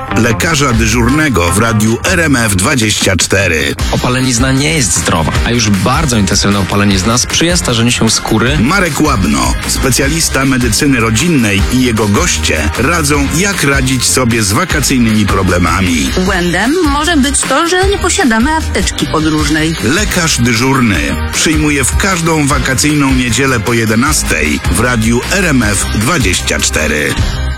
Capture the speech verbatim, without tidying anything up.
lekarza dyżurnego w radiu R M F dwadzieścia cztery. Opalenizna nie jest zdrowa, a już bardzo intensywna opalenizna sprzyja starzeniu się skóry. Marek Łabno, specjalista medycyny rodzinnej, i jego goście radzą, jak radzić sobie z wakacyjnymi problemami. Błędem może być to, że nie posiadamy apteczki podróżnej. Lekarz dyżurny przyjmuje w każdą wakacyjną niedzielę po jedenastej w radiu R M F dwadzieścia cztery.